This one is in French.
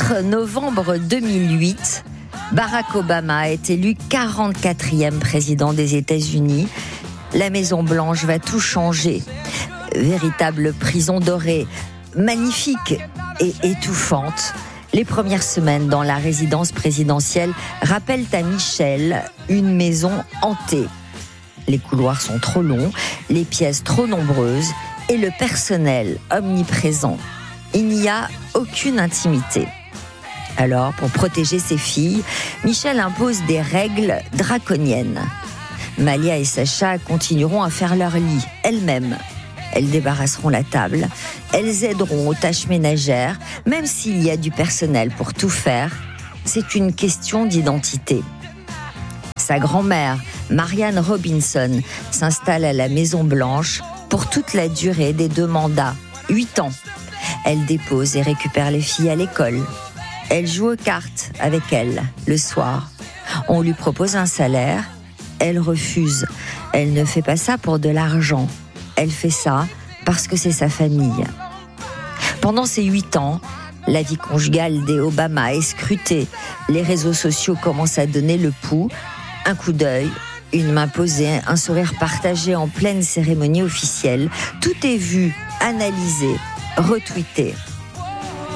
4 novembre 2008, Barack Obama est élu 44e président des États-Unis. La Maison-Blanche va tout changer. Véritable prison dorée, magnifique et étouffante. Les premières semaines dans la résidence présidentielle rappellent à Michel une maison hantée. Les couloirs sont trop longs, les pièces trop nombreuses et le personnel omniprésent. Il n'y a aucune intimité. Alors, pour protéger ses filles, Michel impose des règles draconiennes. Malia et Sacha continueront à faire leur lit elles-mêmes. Elles débarrasseront la table, elles aideront aux tâches ménagères, même s'il y a du personnel pour tout faire. C'est une question d'identité. Sa grand-mère, Marianne Robinson, s'installe à la Maison-Blanche pour toute la durée des 2 mandats, 8 ans. Elle dépose et récupère les filles à l'école. Elle joue aux cartes avec elles le soir. On lui propose un salaire. Elle refuse. Elle ne fait pas ça pour de l'argent. Elle fait ça parce que c'est sa famille. Pendant ces 8 ans, la vie conjugale des Obama est scrutée. Les réseaux sociaux commencent à donner le pouls. Un coup d'œil, une main posée, un sourire partagé en pleine cérémonie officielle. Tout est vu, analysé, retweeté.